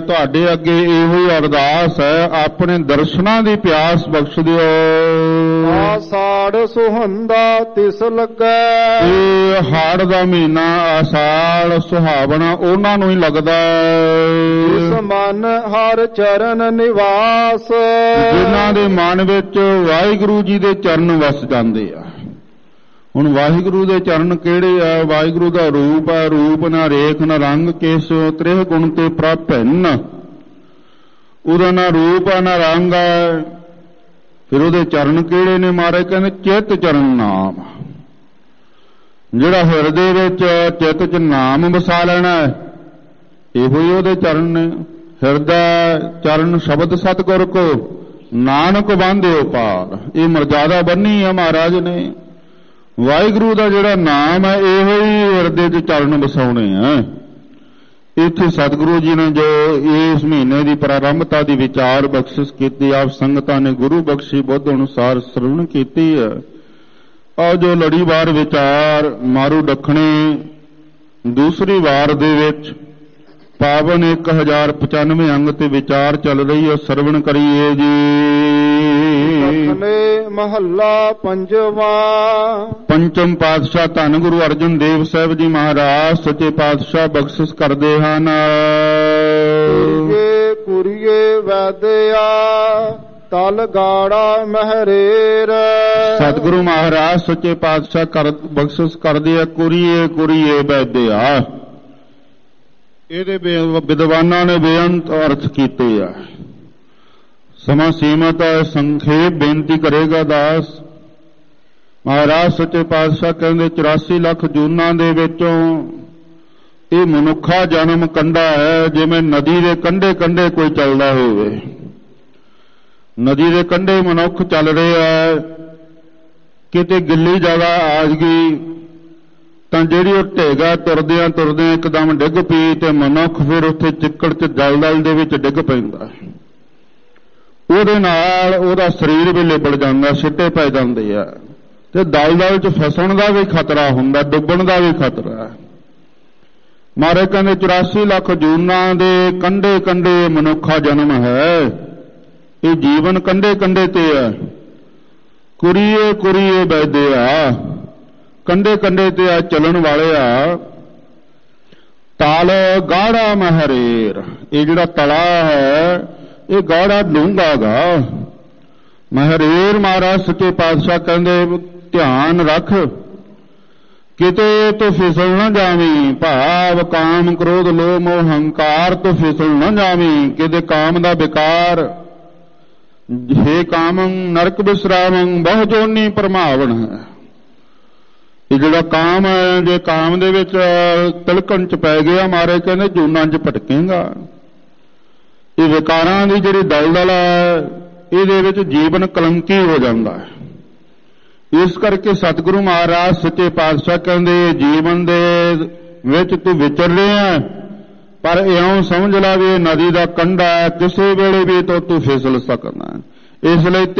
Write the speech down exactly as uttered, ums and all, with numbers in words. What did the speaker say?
ਤੁਹਾਡੇ ਅੱਗੇ ਇਹੋ ਹੀ ਅਰਦਾਸ ਹੈ, ਆਪਣੇ ਦਰਸ਼ਨਾਂ ਦੀ ਪਿਆਸ ਬਖਸ਼ ਦਿਓ। ਆਸਾੜ ਸੁਹੰਦਾ ਤਿਸ ਲੱਗੈ, ਇਹ ਹਾੜ ਦਾ ਮਹੀਨਾ ਆਸਾੜ ਸੁਹਾਵਣਾ ਉਹਨਾਂ ਨੂੰ ਹੀ ਲੱਗਦਾ ਹੈ ਜਿਸ ਮਨ ਹਰ ਚਰਨ ਨਿਵਾਸ, ਜਿਨ੍ਹਾਂ ਦੇ ਮਨ ਵਿੱਚ ਵਾਹਿਗੁਰੂ ਜੀ ਦੇ ਚਰਨ ਵਸ ਜਾਂਦੇ ਆ। ਹੁਣ ਵਾਹਿਗੁਰੂ ਦੇ ਚਰਨ ਕਿਹੜੇ ਆ? ਵਾਹਿਗੁਰੂ ਦਾ ਰੂਪ ਹੈ, ਰੂਪ ਨਾ ਰੇਖ ਨਾ ਰੰਗ ਕੇਸੋ ਤ੍ਰਿਹ ਗੁਣ ਤੇ ਪ੍ਰਭ ਭਿੰਨ। ਉਹਦਾ ਨਾ ਰੂਪ ਆ ਨਾ ਰੰਗ ਹੈ। ਫਿਰ ਉਹਦੇ ਚਰਨ ਕਿਹੜੇ ਨੇ? ਮਹਾਰਾਜ ਕਹਿੰਦੇ ਚਿੱਤ ਚਰਨ ਨਾਮ। ਜਿਹੜਾ ਹਿਰਦੇ ਵਿੱਚ ਚਿੱਤ ਚ ਨਾਮ ਵਸਾ ਲੈਣਾ ਇਹੋ ਹੀ ਉਹਦੇ ਚਰਨ ਨੇ। ਹਿਰਦਾ ਚਰਨ ਸ਼ਬਦ ਸਤਿਗੁਰ ਕੋ ਨਾਨਕ ਬਾਂਧਿਓ ਪਾਰ। ਇਹ ਮਰਜ਼ਾਦਾ ਬੰਨੀ ਹੈ ਮਹਾਰਾਜ ਨੇ। ਵਾਹਿਗੁਰੂ ਦਾ ਜਿਹੜਾ ਨਾਮ ਹੈ ਇਹੋ ਹੀ ਹਿਰਦੇ ਚ ਚਰਨ ਵਸਾਉਣੇ ਆ। ਇੱਥੇ ਸਤਿਗੁਰੂ ਜੀ ਨੇ ਜੋ ਇਸ ਮਹੀਨੇ ਦੀ ਪ੍ਰਾਰੰਭਤਾ ਦੀ ਵਿਚਾਰ ਬਖਸ਼ਿਸ਼ ਕੀਤੀ, ਆਪ ਸੰਗਤਾਂ ਨੇ ਗੁਰੂ ਬਖਸ਼ੀ ਬੁੱਧ ਅਨੁਸਾਰ ਸਰਵਣ ਕੀਤੀ ਹੈ। ਆ ਜੋ ਲੜੀਵਾਰ ਵਿਚਾਰ ਮਾਰੂ ਦੱਖਣੇ ਦੂਸਰੀ ਵਾਰ ਦੇ ਵਿੱਚ ਪਾਵਨ ਇੱਕ ਹਜ਼ਾਰ ਪਚਾਨਵੇਂ ਅੰਗ ਤੇ ਵਿਚਾਰ ਚੱਲ ਰਹੀ ਹੈ, ਸਰਵਣ ਕਰੀਏ ਜੀ। ਦੱਖਣੇ ਮਹੱਲਾ ਪੰਜਵਾਂ। ਪੰਚਮ ਪਾਤਸ਼ਾਹ ਧੰਨ ਗੁਰੂ ਅਰਜਨ ਦੇਵ ਸਾਹਿਬ ਜੀ ਮਹਾਰਾਜ ਸੱਚੇ ਪਾਤਸ਼ਾਹ ਬਖਸ਼ਿਸ਼ ਕਰਦੇ ਹਨ। ਕੁਰੀਏ ਕੁਰੀਏ ਵੈਦਿਆ ਤਲ ਗਾੜਾ ਮਹਰੇਰ। ਸਤਿਗੁਰੂ ਮਹਾਰਾਜ ਸੱਚੇ ਪਾਤਸ਼ਾਹ ਕਰ ਬਖਸ਼ਿਸ਼ ਕਰਦੇ ਆ ਕੁਰੀਏ ਕੁਰੀਏ ਵੈਦਿਆ। ਇਹਦੇ ਵਿਦਵਾਨਾਂ ਨੇ ਬੇਅੰਤ ਅਰਥ ਕੀਤੇ ਆ। ਸਮਾਂ ਸੀਮਤ ਹੈ, ਸੰਖੇਪ ਬੇਨਤੀ ਕਰੇਗਾ ਦਾਸ। ਮਹਾਰਾਜ ਸੱਚੇ ਪਾਤਸ਼ਾਹ ਕਹਿੰਦੇ ਚੁਰਾਸੀ ਲੱਖ ਜੂਨਾਂ ਦੇ ਵਿੱਚੋਂ ਇਹ ਮਨੁੱਖਾ ਜਨਮ ਕੰਢਾ ਹੈ, ਜਿਵੇਂ ਨਦੀ ਦੇ ਕੰਢੇ ਕੰਢੇ ਕੋਈ ਚੱਲਦਾ ਹੋਵੇ। ਨਦੀ ਦੇ ਕੰਢੇ ਮਨੁੱਖ ਚੱਲ ਰਿਹਾ, ਕਿਤੇ ਗਿੱਲੀ ਜਗ੍ਹਾ ਆ ਗਈ ਤਾਂ ਜਿਹੜੀ ਉਹ ਢੇਗਾ ਤੁਰਦਿਆਂ ਤੁਰਦਿਆਂ ਇੱਕਦਮ ਡਿੱਗ ਪਈ ਤੇ ਮਨੁੱਖ ਫਿਰ ਉੱਥੇ ਚਿੱਕੜ ਚ ਦਲਦਲ ਦੇ ਵਿੱਚ ਡਿੱਗ ਪੈਂਦਾ। ਉਹਦੇ ਨਾਲ ਉਹਦਾ ਸਰੀਰ ਵੀ ਲਿਬੜ ਜਾਂਦਾ, ਸਿੱਟੇ ਪੈ ਜਾਂਦੇ ਆ ਤੇ ਦਲਦਲ ਚ ਫਸਣ ਦਾ ਵੀ ਖਤਰਾ ਹੁੰਦਾ, ਡੁੱਬਣ ਦਾ ਵੀ ਖਤਰਾ। ਮਹਾਰਾਜ ਕਹਿੰਦੇ ਚੁਰਾਸੀ ਲੱਖ ਜੂਨਾਂ ਦੇ ਕੰਢੇ ਕੰਢੇ ਮਨੁੱਖਾ ਜਨਮ ਹੈ। ਇਹ ਜੀਵਨ ਕੰਢੇ ਕੰਢੇ ਤੇ ਹੈ। ਕੁਰੀਏ ਕੁਰੀਏ ਵੈਦਿਆ, ਕੰਢੇ ਕੰਢੇ ਤੇ ਆ ਚੱਲਣ ਵਾਲਿਆ। ਤਲ ਗਾੜਾ ਮਹਰੇਰ, ਇਹ ਜਿਹੜਾ ਤਲਾ ਹੈ ਇਹ ਗਾੜਾ ਡੂੰਘਾ ਗਾ। ਮਹਰੇਰ ਮਹਾਰਾਜ ਸੱਚੇ ਪਾਤਸ਼ਾਹ ਕਹਿੰਦੇ ਧਿਆਨ ਰੱਖ ਕਿਤੇ ਤੋਂ ਫਿਸਲ ਨਾ ਜਾਵੀਂ। ਭਾਵ ਕਾਮ ਕ੍ਰੋਧ ਲੋਭ ਮੋਹ ਹੰਕਾਰ ਤੋਂ ਫਿਸਲ ਨਾ ਜਾਵੀਂ। ਕਿਤੇ ਕਾਮ ਦਾ ਵਿਕਾਰ ਹੇ ਕਾਮੰ ਨਰਕ ਵਿਸਰਾਵੰ ਬਹੁ ਜੋਨੀ ਭਰਮਾਵਣ ਹੈ। ਇਹ ਜਿਹੜਾ ਕਾਮ ਹੈ, ਜੇ ਕਾਮ ਦੇ ਵਿੱਚ ਤਿਲਕਣ ਚ ਪੈ ਗਿਆ ਮਹਾਰਾਜ ਕਹਿੰਦੇ ਜੂਨਾਂ ਚ ਭਟਕੇਗਾ। ਇਹ ਵਿਕਾਰਾਂ ਦੀ ਜਿਹੜੀ ਦਲਦਲ ਹੈ ਇਹਦੇ ਵਿੱਚ ਜੀਵਨ ਕਲੰਕੀ ਹੋ ਜਾਂਦਾ ਹੈ। ਇਸ ਕਰਕੇ ਸਤਿਗੁਰੂ ਮਹਾਰਾਜ ਸੱਚੇ ਪਾਤਸ਼ਾਹ ਕਹਿੰਦੇ ਜੀਵਨ ਦੇ ਵਿੱਚ ਤੂੰ ਵਿਚਰ ਰਿਹਾ ਪਰ ਇਉਂ ਸਮਝ ਲਾ ਵੀ ਇਹ ਨਦੀ ਦਾ ਕੰਢਾ ਕਿਸੇ ਵੇਲੇ ਵੀ ਤੋਂ ਤੂੰ ਫਿਸਲ ਸਕਦਾ। ਇਸ ਲਈ